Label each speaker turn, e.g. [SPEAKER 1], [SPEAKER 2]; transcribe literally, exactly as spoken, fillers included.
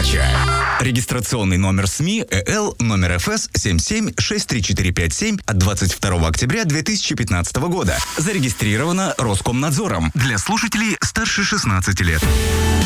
[SPEAKER 1] передача. Регистрационный номер СМИ ЭЛ номер ФС семь семь шесть три четыре пять семь от двадцать второго октября две тысячи пятнадцатого года. Зарегистрировано Роскомнадзором для слушателей старше шестнадцати лет.